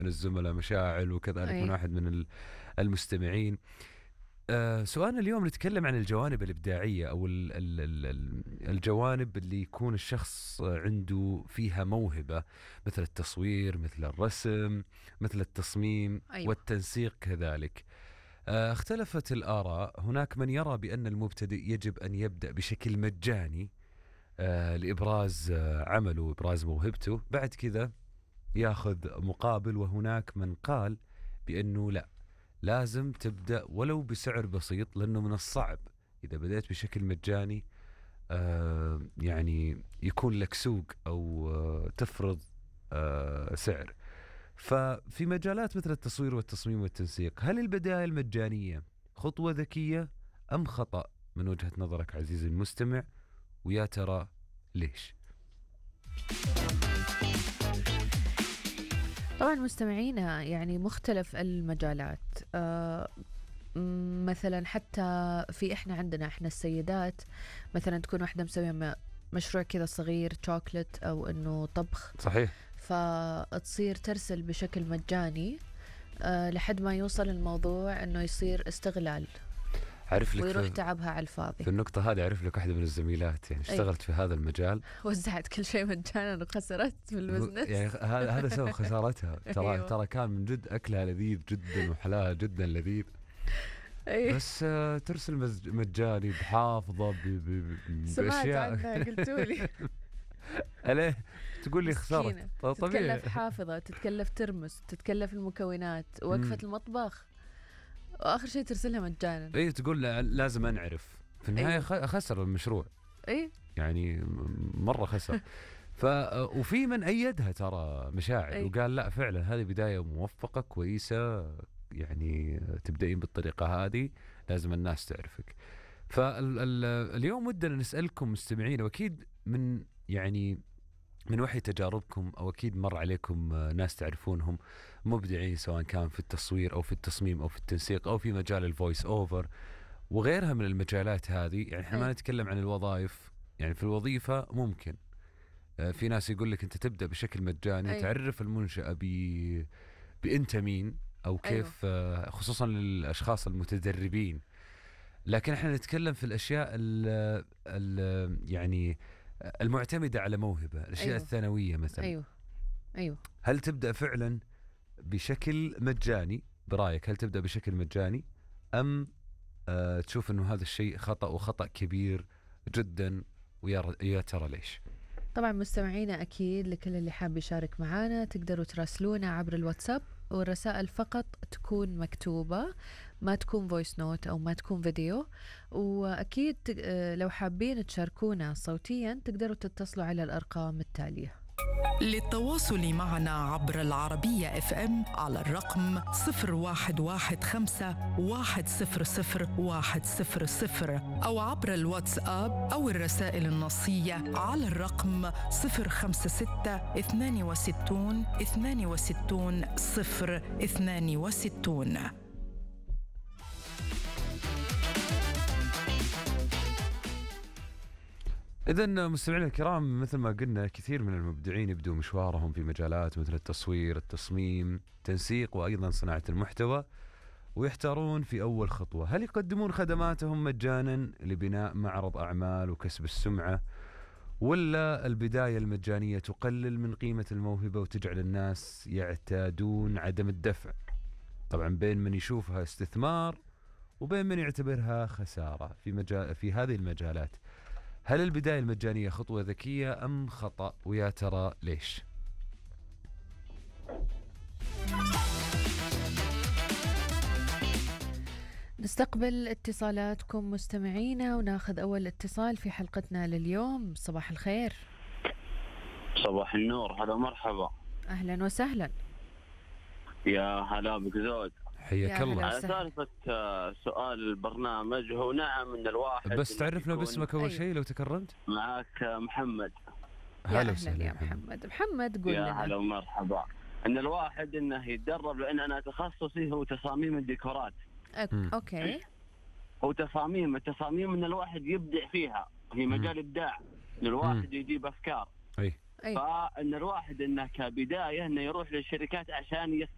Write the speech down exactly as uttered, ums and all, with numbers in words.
من الزملاء مشاعل، وكذلك من أي. واحد من المستمعين. آه سؤالنا اليوم نتكلم عن الجوانب الإبداعية أو ال ال ال الجوانب اللي يكون الشخص عنده فيها موهبة، مثل التصوير، مثل الرسم، مثل التصميم أيوه. والتنسيق كذلك. آه اختلفت الآراء. هناك من يرى بأن المبتدئ يجب أن يبدأ بشكل مجاني آه لإبراز آه عمله وإبراز موهبته، بعد كذا ياخذ مقابل. وهناك من قال بأنه لا، لازم تبدأ ولو بسعر بسيط، لأنه من الصعب إذا بدأت بشكل مجاني آه يعني يكون لك سوق أو آه تفرض آه سعر. ففي مجالات مثل التصوير والتصميم والتنسيق، هل البداية المجانية خطوة ذكية أم خطأ من وجهة نظرك عزيزي المستمع؟ ويا ترى ليش؟ طبعا مستمعينا يعني مختلف المجالات. آه مثلا حتى في إحنا عندنا إحنا السيدات مثلا تكون واحدة مسوية م- مشروع كذا صغير شوكلت أو إنه طبخ، صحيح. فتصير ترسل بشكل مجاني أه لحد ما يوصل الموضوع إنه يصير استغلال عارف لك ويروح في, تعبها على الفاضي. في النقطة هذه، عارف لك واحدة من الزميلات يعني أي. اشتغلت في هذا المجال، وزعت كل شيء مجانا وخسرت في البزنس. يعني هذا هذا سبب خسارتها. ترى أيوة. ترى كان من جد أكلها لذيذ جدا وحلاها جدا لذيذ، أي. بس آه، ترسل مز- مجاني بحافظة ب- ب- ب- سمعت بأشياء. عنها قلتولي. عليه تقول لي خسارة. مسكينة طب طبيعي. تتكلف حافظة، تتكلف ترمس، تتكلف المكونات، وقفة مم. المطبخ، وآخر شيء ترسلها مجانا. اي تقول لا- لازم أنعرف. في النهاية أيوة. خ- خسر المشروع، اي. يعني م- مرة خسر. ف وفي من أيدها ترى مشاعر، أي. وقال لا فعلا هذه بداية موفقة كويسة، يعني تبدأين بالطريقة هذه لازم الناس تعرفك. فاليوم ودنا نسألكم مستمعين، وأكيد من يعني من وحي تجاربكم أو أكيد مر عليكم آه، ناس تعرفونهم مبدعين، سواء كان في التصوير أو في التصميم أو في التنسيق أو في مجال الفويس أوفر وغيرها من المجالات هذه. يعني احنا ما أي. نتكلم عن الوظائف، يعني في الوظيفة ممكن آه، في ناس يقول لك أنت تبدأ بشكل مجاني، أي. تعرف المنشأة ب بأنت مين أو أيوة. كيف، آه، خصوصا للأشخاص المتدربين. لكن احنا نتكلم في الأشياء ال ال يعني المعتمدة على موهبة، الأشياء أيوة. الثانوية مثلا. أيوة. أيوة. هل تبدأ فعلا بشكل مجاني برأيك؟ هل تبدأ بشكل مجاني أم آه تشوف أنه هذا الشيء خطأ وخطأ كبير جدا؟ ويا يا ترى ليش؟ طبعا مستمعينا أكيد لكل اللي حاب يشارك معنا تقدروا تراسلونا عبر الواتساب، والرسائل فقط تكون مكتوبة، ما تكون فويس نوت أو ما تكون فيديو. وأكيد ت- آه، لو حابين تشاركونا صوتيا تقدروا تتصلوا على الأرقام التالية. للتواصل معنا عبر العربية اف ام على الرقم صفر واحد واحد خمسة واحد صفر صفر واحد صفر صفر، أو عبر الواتساب أو الرسائل النصية على الرقم صفر خمسة ستة اثنان وستون اثنان وستون صفر اثنان وستون. إذن مستمعينا الكرام، مثل ما قلنا كثير من المبدعين يبدوا مشوارهم في مجالات مثل التصوير، التصميم، التنسيق، وأيضا صناعة المحتوى، ويحتارون في أول خطوة. هل يقدمون خدماتهم مجانا لبناء معرض أعمال وكسب السمعة، ولا البداية المجانية تقلل من قيمة الموهبة وتجعل الناس يعتادون عدم الدفع؟ طبعا بين من يشوفها استثمار وبين من يعتبرها خسارة في مجال في هذه المجالات. هل البداية المجانية خطوة ذكية أم خطأ؟ ويا ترى ليش؟ نستقبل اتصالاتكم مستمعينا وناخذ أول اتصال في حلقتنا لليوم. صباح الخير. صباح النور، هلا مرحبا. أهلا وسهلا. يا هلا بك زود. حياك يا الله. هلا على وسهلا. سالفة آه، سؤال البرنامج، هو نعم ان الواحد بس إنه تعرفنا يكون باسمك أول أيوه. شيء لو تكرمت. معك آه، محمد. يا هلا أهلا وسهلا يا محمد. محمد قول يا لنا. هلا ومرحبا. ان الواحد انه يتدرب، لان انا تخصصي هو تصاميم الديكورات. أك- مم. أوكي. هو تصاميم التصاميم ان الواحد يبدع فيها، هي مم. مجال ابداع، ان الواحد يجيب افكار. أي. أي. فان الواحد انه كبدايه انه يروح للشركات عشان